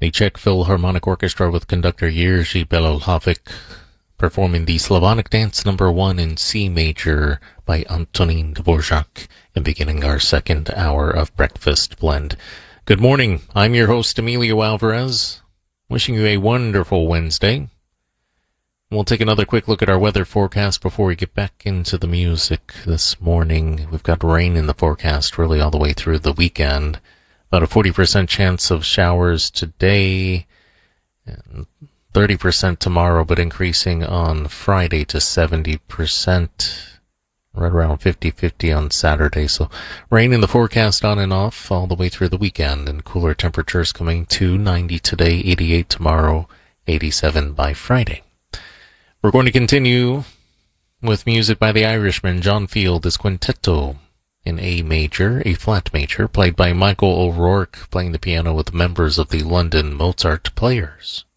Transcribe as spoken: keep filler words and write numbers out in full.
The Czech Philharmonic Orchestra with conductor Jiří Belohlavek performing the Slavonic Dance Number One in C major by Antonín Dvořák, and beginning our second hour of Breakfast Blend. Good morning. I'm your host, Emilio Alvarez, wishing you a wonderful Wednesday. We'll take another quick look at our weather forecast before we get back into the music this morning. We've got rain in the forecast really all the way through the weekend. About a forty percent chance of showers today, and thirty percent tomorrow, but increasing on Friday to seventy percent, right around fifty-fifty on Saturday. So rain in the forecast on and off all the way through the weekend, and cooler temperatures coming to ninety today, eighty-eight tomorrow, eighty-seven by Friday. We're going to continue with music by the Irishman John Field, his quintetto in A major, A flat major, played by Michael O'Rourke, playing the piano with members of the London Mozart Players.